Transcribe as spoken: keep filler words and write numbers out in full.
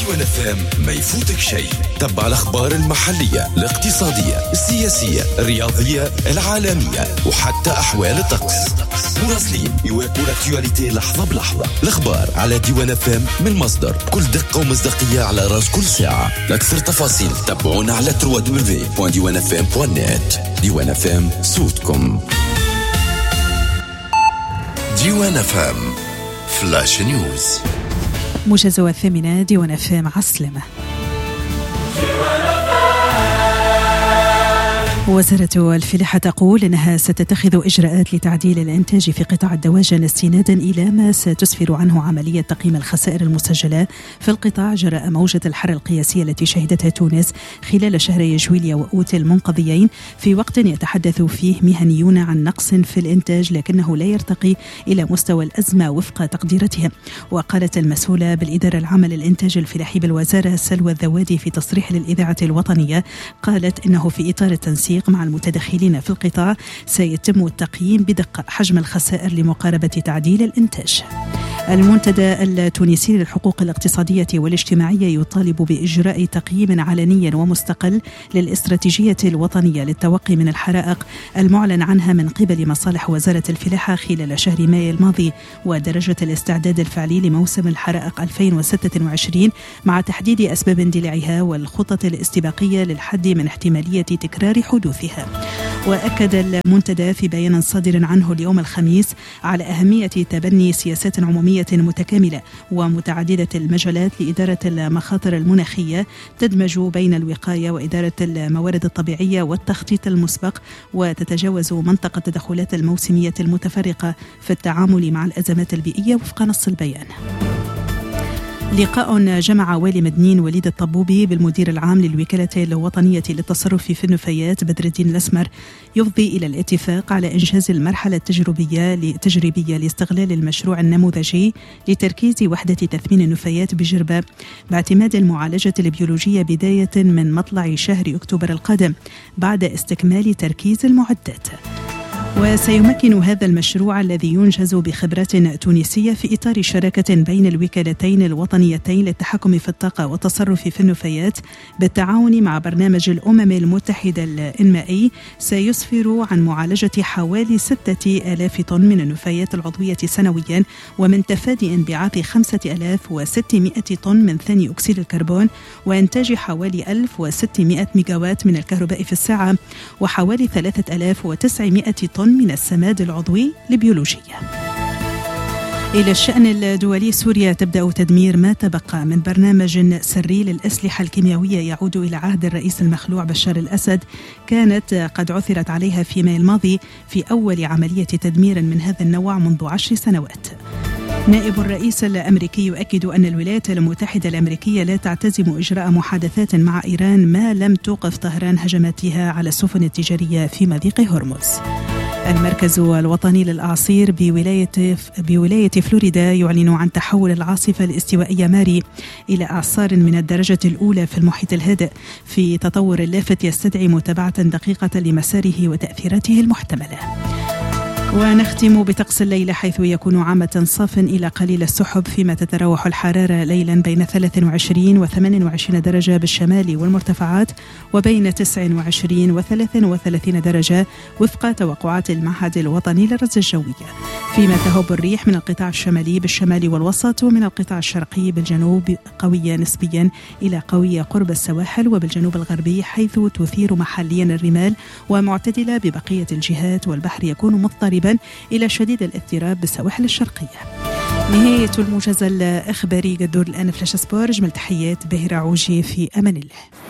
ديوان اف ام ما يفوتك شيء. تبع الأخبار المحلية الاقتصادية السياسية الرياضية العالمية وحتى أحوال الطقس. مراسلين يواكبوا الاكتواليتي لحظة بلحظة. الأخبار على ديوان اف ام من مصدر بكل دقة ومصداقية على راس كل ساعة. لأكثر تفاصيل تابعونا على دبليو دبليو دبليو دوت ديوان اف ام دوت نت. ديوان اف ام صوتكم. ديوان اف ام فلاش نيوز. موجز الثامنة ديوان اف ام عسلمة. وزارة الفلاحة تقول أنها ستتخذ إجراءات لتعديل الإنتاج في قطاع الدواجن استنادا إلى ما ستسفر عنه عملية تقييم الخسائر المسجلة في القطاع جراء موجة الحر القياسية التي شهدتها تونس خلال شهري جويليا وأوت المنقضيين، في وقت يتحدث فيه مهنيون عن نقص في الإنتاج لكنه لا يرتقي إلى مستوى الأزمة وفق تقديراتهم. وقالت المسؤولة بالإدارة العامة للإنتاج الفلاحي بالوزارة سلوى الذوادي في تصريح للإذاعة الوطنية، قالت إنه في إطار التنسيق مع المتدخلين في القطاع سيتم التقييم بدقة حجم الخسائر لمقاربة تعديل الإنتاج. المنتدى التونسي للحقوق الاقتصادية والاجتماعية يطالب بإجراء تقييم علني ومستقل للاستراتيجية الوطنية للتوقي من الحرائق المعلن عنها من قبل مصالح وزارة الفلاحة خلال شهر مايو الماضي، ودرجة الاستعداد الفعلي لموسم الحرائق ألفين وستة وعشرين مع تحديد أسباب اندلاعها والخطط الاستباقية للحد من احتمالية تكرار حدوثها. وأكد المنتدى في بيان صادر عنه اليوم الخميس على أهمية تبني سياسات عمومية متكاملة ومتعددة المجالات لإدارة المخاطر المناخية تدمج بين الوقاية وإدارة الموارد الطبيعية والتخطيط المسبق، وتتجاوز منطقة التدخلات الموسمية المتفرقة في التعامل مع الأزمات البيئية وفق نص البيان. لقاء جمع والي مدنين وليد الطبوبي بالمدير العام للوكالة الوطنية للتصرف في النفايات بدر الدين الأسمر يفضي إلى الاتفاق على إنجاز المرحلة التجريبية التجريبية لاستغلال المشروع النموذجي لتركيز وحدة تثمين النفايات بجربة باعتماد المعالجة البيولوجية بداية من مطلع شهر أكتوبر القادم بعد استكمال تركيز المعدات. وسيمكن هذا المشروع الذي ينجز بخبرات تونسية في إطار شراكة بين الوكالتين الوطنيتين للتحكم في الطاقة والتصرف في النفايات بالتعاون مع برنامج الأمم المتحدة الإنمائي، سيسفر عن معالجة حوالي ستة آلاف طن من النفايات العضوية سنويا، ومن تفادي انبعاث خمسة آلاف وستمائة طن من ثاني أكسيد الكربون، وإنتاج حوالي ألف وستمائة ميجاوات من الكهرباء في الساعة، وحوالي ثلاثة آلاف وتسعمائة طن من السماد العضوي البيولوجي. إلى الشأن الدولي، سوريا تبدأ تدمير ما تبقى من برنامج سري للأسلحة الكيميائية يعود إلى عهد الرئيس المخلوع بشار الأسد، كانت قد عثرت عليها في مايو الماضي في أول عملية تدمير من هذا النوع منذ عشر سنوات. نائب الرئيس الأمريكي يؤكد أن الولايات المتحدة الأمريكية لا تعتزم إجراء محادثات مع إيران ما لم توقف طهران هجماتها على السفن التجارية في مضيق هرمز. المركز الوطني للأعاصير بولاية بولاية فلوريدا يعلن عن تحول العاصفة الاستوائية ماري إلى إعصار من الدرجة الأولى في المحيط الهادئ، في تطور لافت يستدعي متابعة دقيقة لمساره وتأثيراته المحتملة. ونختم بطقس الليلة، حيث يكون عامة صاف إلى قليل السحب، فيما تتراوح الحرارة ليلا بين ثلاث وعشرين وثمان وعشرين درجة بالشمال والمرتفعات، وبين تسع وعشرين وثلاث وثلاثين درجة وفق توقعات المعهد الوطني للرصد الجوي. فيما تهب الريح من القطاع الشمالي بالشمال والوسط، ومن القطاع الشرقي بالجنوب قوية نسبيا إلى قوية قرب السواحل، وبالجنوب الغربي حيث تثير محليا الرمال، ومعتدلة ببقية الجهات، والبحر يكون مضطربا إلى شديد الاضطراب بالسواحل الشرقية. نهاية الموجز الإخباري. قدور الآن فلاش سبور. جمل تحيات باهرة عوجي، في أمان الله.